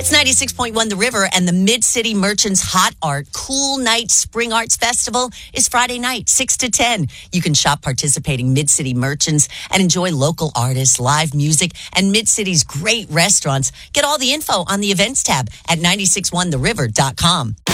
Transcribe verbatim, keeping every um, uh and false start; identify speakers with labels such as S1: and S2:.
S1: That's ninety-six point one The River, and the Mid-City Merchants Hot Art Cool Night Spring Arts Festival is Friday night, six to ten. You can shop participating Mid-City Merchants and enjoy local artists, live music, and Mid-City's great restaurants. Get all the info on the events tab at nine six one the river dot com.